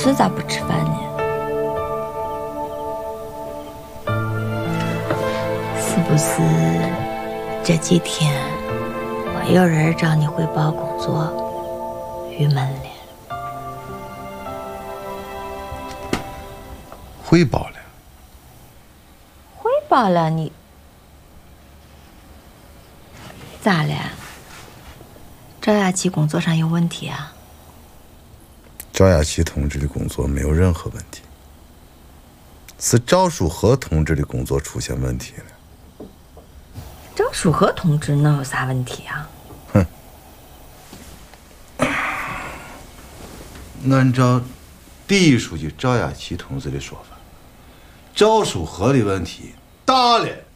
时咋不吃饭呢？是不是这几天没有人找你汇报工作，郁闷了？ 汇报了。 汇报了你咋了？赵雅琪工作上有问题啊？ 赵雅琪同志的工作没有任何问题，是赵书和同志的工作出现问题了。 赵书和同志能有啥问题啊？ 哼，按照第一书记赵雅琪同志的说法，赵书和的问题大了。